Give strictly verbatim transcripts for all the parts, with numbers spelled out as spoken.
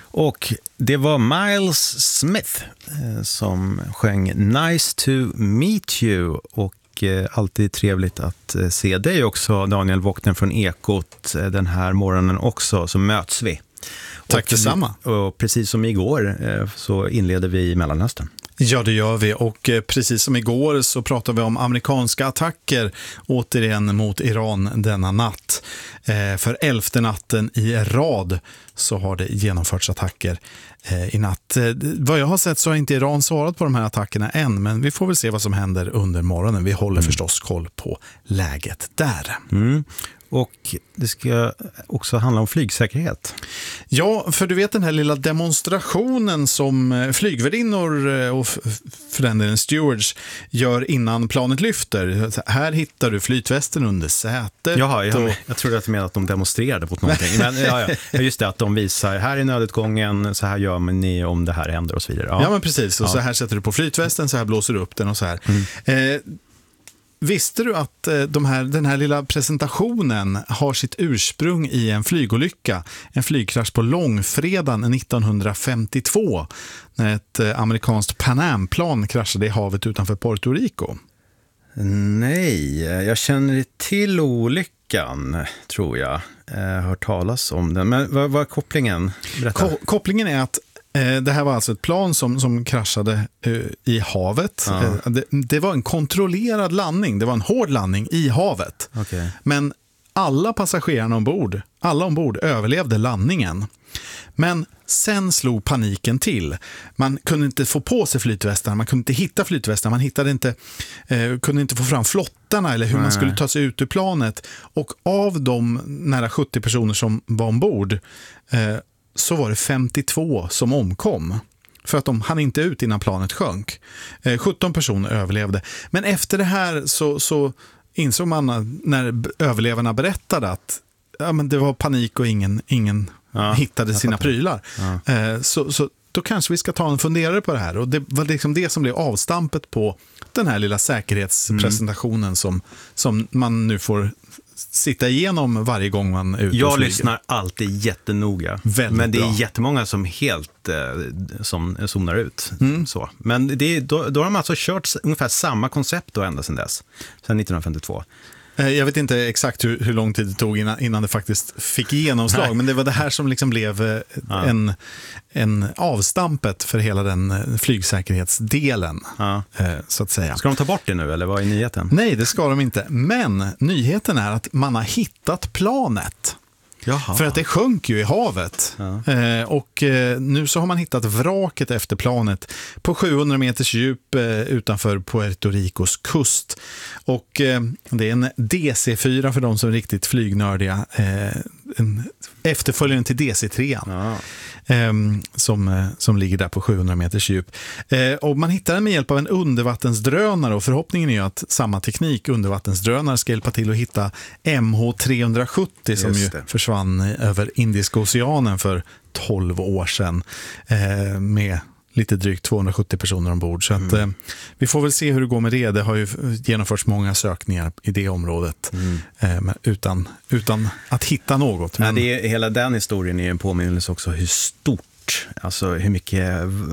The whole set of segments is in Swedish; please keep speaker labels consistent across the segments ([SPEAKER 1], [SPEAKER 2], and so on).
[SPEAKER 1] Och det var Miles Smith eh, som sjöng Nice to meet you. Och eh, alltid trevligt att eh, se dig också, Daniel Wockner från Ekot, eh, den här morgonen också, så möts vi.
[SPEAKER 2] Tack
[SPEAKER 1] och,
[SPEAKER 2] detsamma.
[SPEAKER 1] Och precis som igår eh, så inleder vi Mellanöstern.
[SPEAKER 2] Ja, det gör vi, och precis som igår så pratar vi om amerikanska attacker återigen mot Iran denna natt. Eh, för elfte natten i rad så har det genomförts attacker eh, i natt. Eh, vad jag har sett så har inte Iran svarat på de här attackerna än, men vi får väl se vad som händer under morgonen. Vi håller mm. förstås koll på läget där.
[SPEAKER 1] Mm. Och det ska också handla om flygsäkerhet.
[SPEAKER 2] Ja, för du vet den här lilla demonstrationen som flygvärdinnor och för den delen stewards gör innan planet lyfter. Här hittar du flytvästen under sätet.
[SPEAKER 1] Jaha, jag,
[SPEAKER 2] och...
[SPEAKER 1] jag trodde att du menade att de demonstrerade mot någonting. Men ja, ja, just det, att de visar, här är nödutgången, så här gör ni om det här händer och så vidare. Ja,
[SPEAKER 2] ja men precis. Och ja. Så här sätter du på flytvästen, så här blåser du upp den och så här. Mm. Eh, Visste du att de här, den här lilla presentationen har sitt ursprung i en flygolycka, en flygkrasch på långfredagen nittonhundrafemtiotvå när ett amerikanskt Pan Am-plan kraschade i havet utanför Puerto Rico?
[SPEAKER 1] Nej, jag känner till olyckan, tror jag. Jag har hört talas om den. Men vad var kopplingen?
[SPEAKER 2] Ko- kopplingen är att det här var alltså ett plan som, som kraschade uh, i havet. Ja. Uh, det, det var en kontrollerad landning. Det var en hård landning i havet.
[SPEAKER 1] Okay.
[SPEAKER 2] Men alla passagerarna ombord, alla ombord överlevde landningen. Men sen slog paniken till. Man kunde inte få på sig flytvästarna, man kunde inte hitta flytvästarna, man hittade inte, uh, kunde inte få fram flottarna eller hur nej, man skulle ta sig ut ur planet. Och av de nära sjuttio personer som var ombord uh, så var det femtiotvå som omkom för att de hann inte ut innan planet sjönk. Eh, sjutton personer överlevde. Men efter det här så, så insåg man när överlevarna berättade att ja, men det var panik och ingen, ingen ja, hittade sina fattar. prylar. Ja. Eh, så, så då kanske vi ska ta en funderare på det här. Och det var liksom det som blev avstampet på den här lilla säkerhetspresentationen mm. som, som man nu får sitta igenom varje gång man är ute
[SPEAKER 1] Jag
[SPEAKER 2] och flyger.
[SPEAKER 1] lyssnar alltid jättenoga.
[SPEAKER 2] Väldigt
[SPEAKER 1] men det är
[SPEAKER 2] bra.
[SPEAKER 1] jättemånga som helt eh, som zonar ut.
[SPEAKER 2] Mm.
[SPEAKER 1] Så. Men det, då, då har de alltså kört ungefär samma koncept då ända sedan dess. Sedan nittonhundrafemtiotvå.
[SPEAKER 2] Jag vet inte exakt hur, hur lång tid det tog innan, innan det faktiskt fick genomslag. Nej. Men det var det här som liksom blev eh, ja. en, en avstampet för hela den flygsäkerhetsdelen. Ja. Eh, så att säga.
[SPEAKER 1] Ska de ta bort det nu eller vad är nyheten?
[SPEAKER 2] Nej, det ska de inte. Men nyheten är att man har hittat planet.
[SPEAKER 1] Jaha.
[SPEAKER 2] För att det sjönk ju i havet. Ja. Eh, och eh, nu så har man hittat vraket efter planet på sjuhundra meters djup eh, utanför Puerto Ricos kust. Och eh, det är en D C fyra för de som är riktigt flygnördiga. Eh, en efterföljaren till D C tre. Ja. Eh, som, som ligger där på sjuhundra meters djup. Eh, och man hittar den med hjälp av en undervattensdrönare, och förhoppningen är ju att samma teknik, undervattensdrönare, ska hjälpa till att hitta M H tre sjuttio som ju försvann över Indiska oceanen för tolv år sedan eh, med lite drygt tvåhundrasjuttio personer ombord. Så att, mm. eh, vi får väl se hur det går med det. Det har ju genomförts många sökningar i det området mm. eh, men utan, utan att hitta något. Men...
[SPEAKER 1] Nej, det är, hela den historien är en påminnelse också hur stort, alltså hur mycket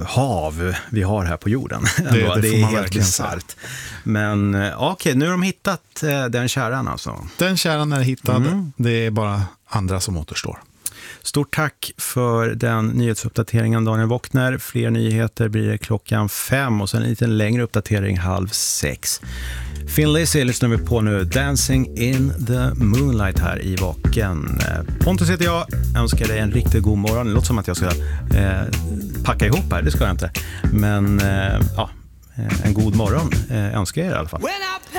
[SPEAKER 1] hav vi har här på jorden.
[SPEAKER 2] Det, det,
[SPEAKER 1] det
[SPEAKER 2] får
[SPEAKER 1] är
[SPEAKER 2] man
[SPEAKER 1] helt bisarrt. Men okej, okay, nu har de hittat eh, den kärran alltså.
[SPEAKER 2] Den kärran är hittad. Mm. Det är bara andra som återstår.
[SPEAKER 1] Stort tack för den nyhetsuppdateringen, Daniel Wockner. Fler nyheter blir det klockan fem och sen en lite längre uppdatering halv sex. Thin Lizzy lyssnar vi på nu. Dancing in the Moonlight här i Vaken. Pontus heter jag. Jag önskar dig en riktigt god morgon. Det låter som att jag ska eh, packa ihop här. Det ska jag inte. Men eh, ja, en god morgon eh, önskar jag er i alla fall.